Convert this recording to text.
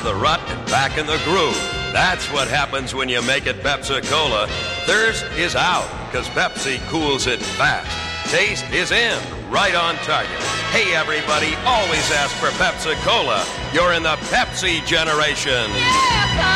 the rut and back in the groove. That's what happens when you make it Pepsi-Cola. Thirst is out, because Pepsi cools it fast. Taste is in, right on target. Hey, everybody, always ask for Pepsi-Cola. You're in the Pepsi generation. Yeah,